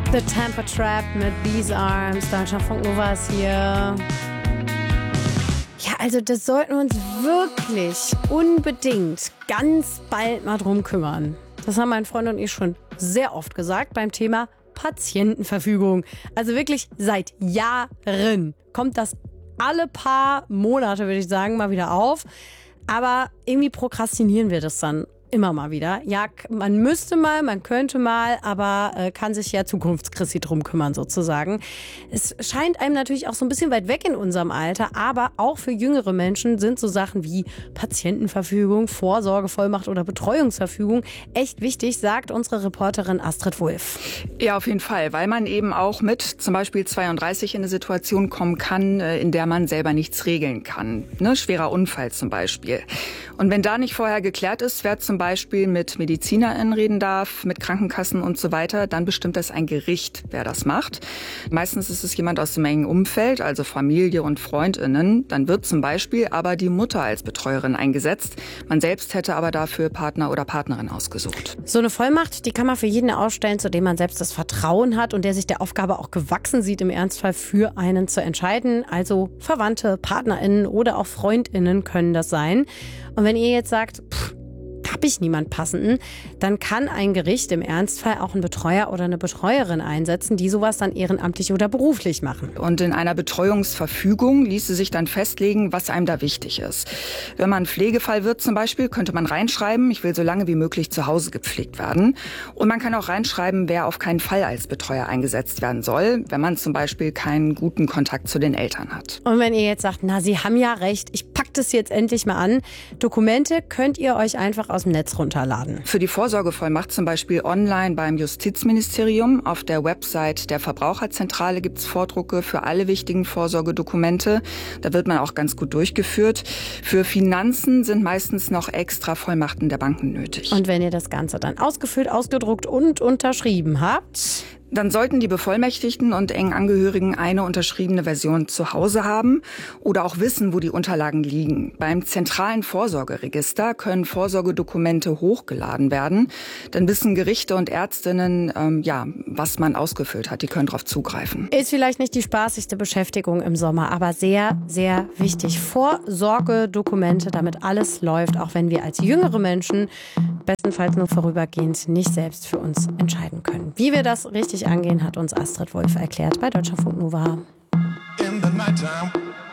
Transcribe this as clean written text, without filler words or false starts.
The Tamper Trap mit These Arms. Deutschlandfunk Nova ist hier. Ja, also das sollten wir uns wirklich unbedingt ganz bald mal drum kümmern. Das haben mein Freund und ich schon sehr oft gesagt beim Thema Patientenverfügung. Also wirklich seit Jahren kommt das alle paar Monate, würde ich sagen, mal wieder auf. Aber irgendwie prokrastinieren wir das dann immer mal wieder. Ja, man müsste mal, man könnte mal, aber kann sich ja Zukunftschrissi drum kümmern sozusagen. Es scheint einem natürlich auch so ein bisschen weit weg in unserem Alter, aber auch für jüngere Menschen sind so Sachen wie Patientenverfügung, Vorsorgevollmacht oder Betreuungsverfügung echt wichtig, sagt unsere Reporterin Astrid Wulff. Ja, auf jeden Fall, weil man eben auch mit zum Beispiel 32 in eine Situation kommen kann, in der man selber nichts regeln kann. Ne? Schwerer Unfall zum Beispiel. Und wenn da nicht vorher geklärt ist, wer zum Beispiel mit MedizinerInnen reden darf, mit Krankenkassen und so weiter, dann bestimmt das ein Gericht, wer das macht. Meistens ist es jemand aus dem engen Umfeld, also Familie und FreundInnen. Dann wird zum Beispiel aber die Mutter als Betreuerin eingesetzt. Man selbst hätte aber dafür Partner oder Partnerin ausgesucht. So eine Vollmacht, die kann man für jeden ausstellen, zu dem man selbst das Vertrauen hat und der sich der Aufgabe auch gewachsen sieht, im Ernstfall für einen zu entscheiden. Also Verwandte, PartnerInnen oder auch FreundInnen können das sein. Und wenn ihr jetzt sagt, habe ich niemand Passenden, dann kann ein Gericht im Ernstfall auch einen Betreuer oder eine Betreuerin einsetzen, die sowas dann ehrenamtlich oder beruflich machen. Und in einer Betreuungsverfügung ließe sich dann festlegen, was einem da wichtig ist. Wenn man Pflegefall wird zum Beispiel, könnte man reinschreiben, ich will so lange wie möglich zu Hause gepflegt werden. Und man kann auch reinschreiben, wer auf keinen Fall als Betreuer eingesetzt werden soll, wenn man zum Beispiel keinen guten Kontakt zu den Eltern hat. Und wenn ihr jetzt sagt, na, Sie haben ja recht, ich packe das jetzt endlich mal an. Dokumente könnt ihr euch einfach aus dem Netz runterladen. Für die Vorsorgevollmacht zum Beispiel online beim Justizministerium. Auf der Website der Verbraucherzentrale gibt es Vordrucke für alle wichtigen Vorsorgedokumente. Da wird man auch ganz gut durchgeführt. Für Finanzen sind meistens noch extra Vollmachten der Banken nötig. Und wenn ihr das Ganze dann ausgefüllt, ausgedruckt und unterschrieben habt, dann sollten die Bevollmächtigten und engen Angehörigen eine unterschriebene Version zu Hause haben oder auch wissen, wo die Unterlagen liegen. Beim zentralen Vorsorgeregister können Vorsorgedokumente hochgeladen werden. Dann wissen Gerichte und Ärztinnen, was man ausgefüllt hat. Die können darauf zugreifen. Ist vielleicht nicht die spaßigste Beschäftigung im Sommer, aber sehr, sehr wichtig. Vorsorgedokumente, damit alles läuft, auch wenn wir als jüngere Menschen bestenfalls nur vorübergehend nicht selbst für uns entscheiden können. Wie wir das richtig angehen, hat uns Astrid Wulff erklärt bei Deutschlandfunk Nova. In the nighttime.